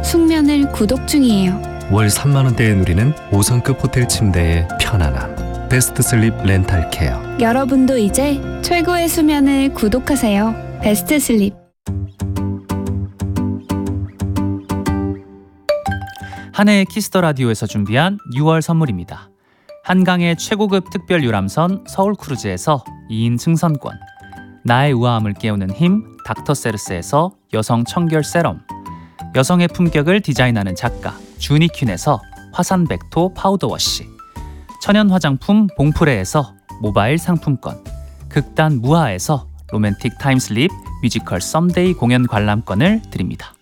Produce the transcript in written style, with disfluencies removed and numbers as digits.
숙면을 구독 중이에요. 월 3만 원대에 누리는 5성급 호텔 침대의 편안함. 베스트 슬립 렌탈 케어. 여러분도 이제 최고의 수면을 구독하세요. 베스트 슬립. 한해의 키스더 라디오에서 준비한 6월 선물입니다. 한강의 최고급 특별 유람선 서울크루즈에서 2인 승선권, 나의 우아함을 깨우는 힘 닥터세르스에서 여성 청결 세럼, 여성의 품격을 디자인하는 작가 주니퀸에서 화산 백토 파우더 워시, 천연 화장품 봉프레에서 모바일 상품권, 극단 무하에서 로맨틱 타임슬립 뮤지컬 썸데이 공연 관람권을 드립니다.